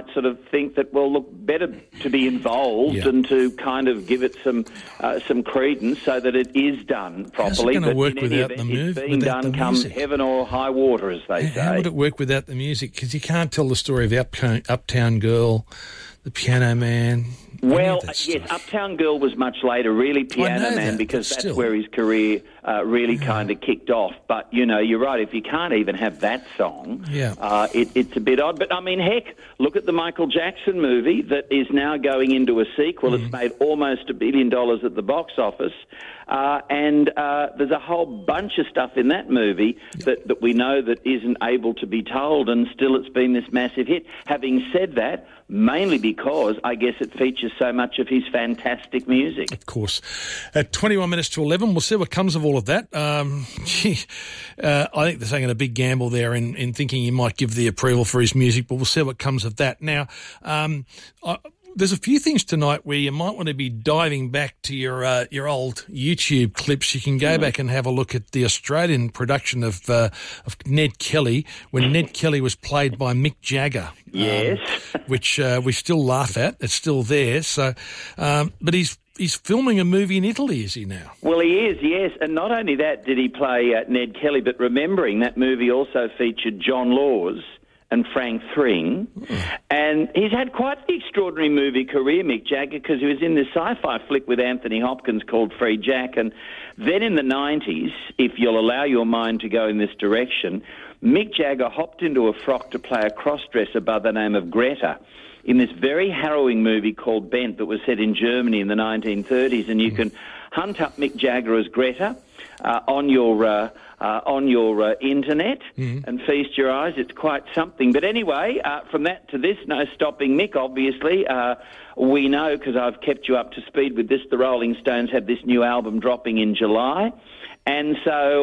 sort of think that, well, look, better to be involved and to kind of give it some credence so that it is done properly. How's it going to work without the music? It's being done come heaven or high water, as they say. How would it work without the music? Because you can't tell the story of Uptown Girl, The Piano Man. Well, yes, Uptown Girl was much later, really Piano Man, because that's where his career really kind of kicked off. But, you know, you're right, if you can't even have that song, it's a bit odd. But, I mean, heck, look at the Michael Jackson movie that is now going into a sequel. It's made almost $1 billion at the box office. And there's a whole bunch of stuff in that movie that we know that isn't able to be told, and still it's been this massive hit. Having said that, mainly because I guess it features so much of his fantastic music. Of course. At 21 minutes to 11, we'll see what comes of all of that. I think they're taking a big gamble there in thinking he might give the approval for his music, but we'll see what comes of that. Now, there's a few things tonight where you might want to be diving back to your old YouTube clips. You can go back and have a look at the Australian production of Ned Kelly, when Ned Kelly was played by Mick Jagger. Yes. Which we still laugh at. It's still there. So, but he's filming a movie in Italy, is he now? Well, he is, yes. And not only that did he play Ned Kelly, but remembering that movie also featured John Laws and Frank Thring. And he's had quite the extraordinary movie career, Mick Jagger, because he was in this sci-fi flick with Anthony Hopkins called Free Jack. And then in the 90s, if you'll allow your mind to go in this direction, Mick Jagger hopped into a frock to play a cross-dresser by the name of Greta in this very harrowing movie called Bent that was set in Germany in the 1930s. And you can hunt up Mick Jagger as Greta on your internet and feast your eyes. It's quite something. But anyway, from that to this, no stopping Mick, obviously. We know, because I've kept you up to speed with this, the Rolling Stones have this new album dropping in July. And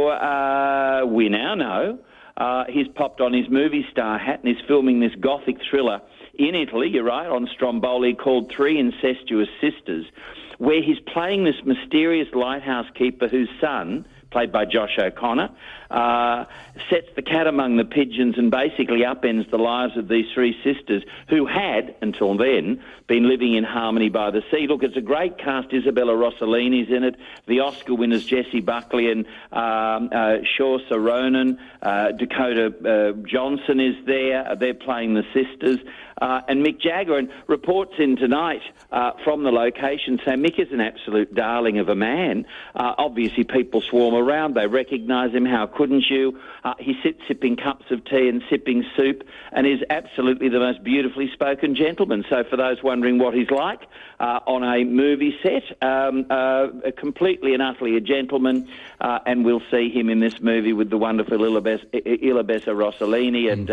so we now know he's popped on his movie star hat and is filming this gothic thriller in Italy, you're right, on Stromboli, called Three Incestuous Sisters, where he's playing this mysterious lighthouse keeper whose son, played by Josh O'Connor, sets the cat among the pigeons and basically upends the lives of these three sisters who had, until then, been living in harmony by the sea. Look, it's a great cast. Isabella Rossellini's in it. The Oscar winners Jessie Buckley and Saoirse Ronan. Dakota Johnson is there. They're playing the sisters. And Mick Jagger. And reports in tonight from the location say Mick is an absolute darling of a man. Obviously, people swarm around. They recognise him. How couldn't you? He sits sipping cups of tea and sipping soup and is absolutely the most beautifully spoken gentleman. So for those wondering what he's like on a movie set, completely and utterly a gentleman, and we'll see him in this movie with the wonderful Ilabessa Rossellini and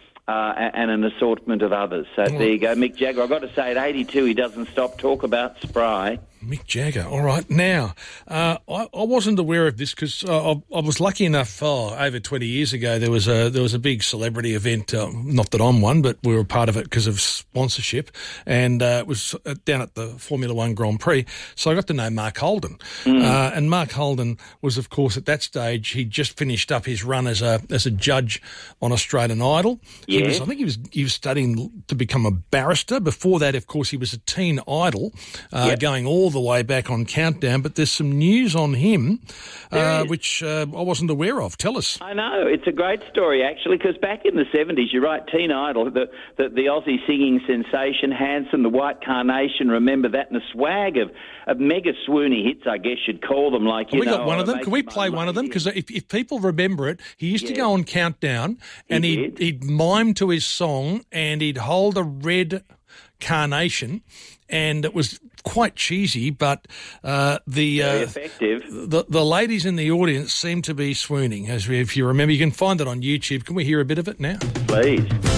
an assortment of others. So there you go, Mick Jagger. I've got to say, at 82, he doesn't stop. Talk about spry. Mick Jagger. All right. Now, I wasn't aware of this because I was lucky enough, over 20 years ago, there was a big celebrity event, not that I'm one, but we were part of it because of sponsorship, and it was down at the Formula One Grand Prix, so I got to know Mark Holden. And Mark Holden was, of course, at that stage, he'd just finished up his run as a judge on Australian Idol. Yes. I think he was studying to become a barrister. Before that, of course, he was a teen idol, going all the way back on Countdown, but there's some news on him which I wasn't aware of. Tell us. I know. It's a great story, actually, because back in the 70s, you're right, Teen Idol, the Aussie singing sensation, Hanson, the White Carnation, remember that, and a swag of mega swoony hits, I guess you'd call them. Like, we got one of them. Can we play one of them? Because if people remember it, he used to go on Countdown and he'd mime to his song and he'd hold a red carnation, and it was quite cheesy, but very effective. The ladies in the audience seemed to be swooning. If you remember, you can find it on YouTube. Can we hear a bit of it now? Please.